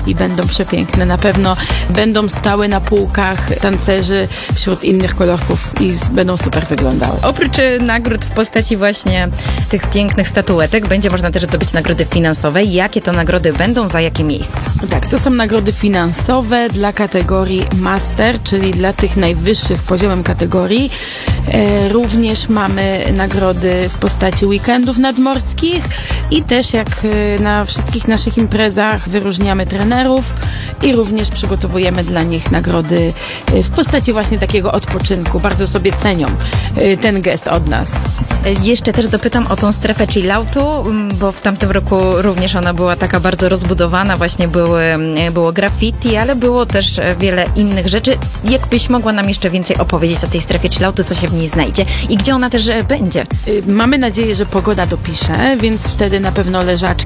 i będą przepiękne. Na pewno będą stały na półkach tancerzy wśród innych kolorków i będą super wyglądały. Oprócz nagród w postaci właśnie tych pięknych statuetek, będzie można też zdobyć nagrody finansowe. Jakie to nagrody będą, za jakie miejsca? Tak, to są nagrody finansowe dla kategorii master, czyli dla tych najwyższych poziomem kategorii. Również mamy nagrody w postaci weekendów nadmorskich i też jak na wszystkich naszych imprezach wyróżniamy trenerów i również przygotowujemy dla nich nagrody w postaci właśnie takiego odpoczynku. Bardzo sobie cenią ten gest od nas. Jeszcze też dopytam o tą strefę chilloutu, bo w tamtym roku również ona była taka bardzo rozbudowana, właśnie było graffiti, ale było też wiele innych rzeczy. Jakbyś mogła nam jeszcze więcej opowiedzieć o tej strefie chilloutu, co się w niej znajdzie i gdzie ona też będzie? Mamy nadzieję, że pogoda dopisze, więc wtedy na pewno leżaczki